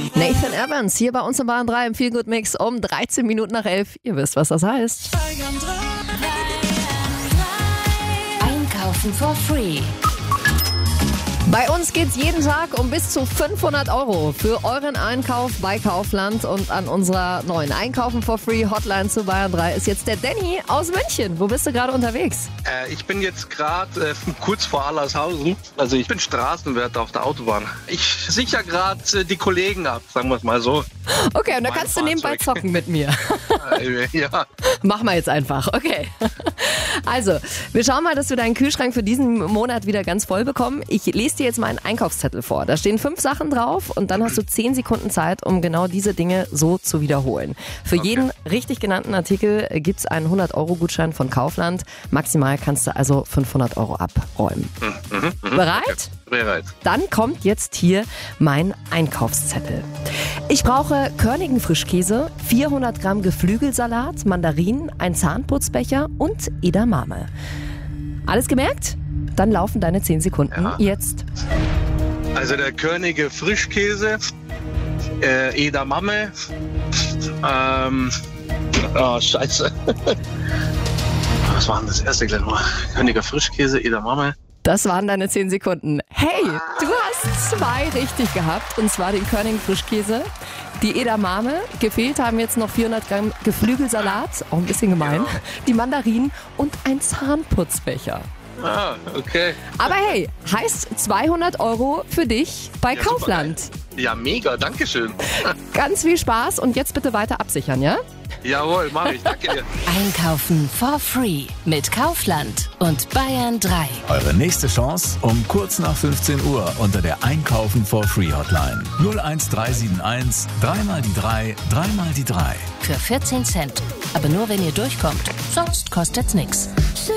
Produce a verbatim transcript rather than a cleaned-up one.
Nathan Evans hier bei uns im Bayern drei im Feel Good Mix um dreizehn Minuten nach elf. Ihr wisst, was das heißt. Einkaufen for free. Bei uns geht's jeden Tag um bis zu fünfhundert Euro für euren Einkauf bei Kaufland. Und an unserer neuen Einkaufen for free Hotline zu Bayern drei ist jetzt der Danny aus München. Wo bist du gerade unterwegs? Äh, ich bin jetzt gerade äh, kurz vor Allershausen. Also ich bin Straßenwärter auf der Autobahn. Ich sichere gerade äh, die Kollegen ab, sagen wir es mal so. Okay, und da Mein kannst du nebenbei Fahrzeug. zocken mit mir. Äh, ja. Machen wir jetzt einfach, okay. Also, wir schauen mal, dass wir deinen Kühlschrank für diesen Monat wieder ganz voll bekommen. Ich lese dir jetzt mal einen Einkaufszettel vor. Da stehen fünf Sachen drauf und dann hast du zehn Sekunden Zeit, um genau diese Dinge so zu wiederholen. Für Okay. jeden richtig genannten Artikel gibt es einen hundert Euro Gutschein von Kaufland. Maximal kannst du also fünfhundert Euro abräumen. Mhm, mhm. Bereit? Bereit. Dann kommt jetzt hier mein Einkaufszettel. Ich brauche körnigen Frischkäse, vierhundert Gramm Geflügelsalat, Mandarinen, ein Zahnputzbecher und Edamame. Alles gemerkt? Dann laufen deine zehn Sekunden Ja. jetzt. Also der Körnige Frischkäse, äh, Edamame, ähm, oh scheiße. Was war denn das erste gleich mal? Körniger Frischkäse, Edamame. Das waren deine zehn Sekunden. Hey, du hast zwei richtig gehabt, und zwar den körnigen Frischkäse, die Edamame, gefehlt haben jetzt noch vierhundert Gramm Geflügelsalat, auch ein bisschen gemein, Genau. die Mandarinen und ein Zahnputzbecher. Ah, okay. Aber hey, heißt zweihundert Euro für dich bei Ja, Kaufland. Ja, mega, dankeschön. Ganz viel Spaß und jetzt bitte weiter absichern, ja? Jawohl, mach ich, danke dir. Einkaufen for free mit Kaufland und Bayern drei. Eure nächste Chance um kurz nach fünfzehn Uhr unter der Einkaufen for free Hotline. null eins drei sieben eins, dreimal die drei, dreimal die drei. Für vierzehn Cent. Aber nur wenn ihr durchkommt. Sonst kostet's nix.